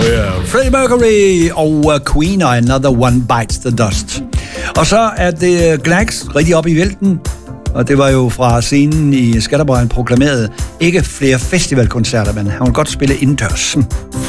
Freddie Mercury og Queen og Another One Bites the Dust. Og så er det Glax rigtig op i vælten. Og det var jo fra scenen i Skanderborg, han proklamerede ikke flere festivalkoncerter, men han vil godt spille indendørs.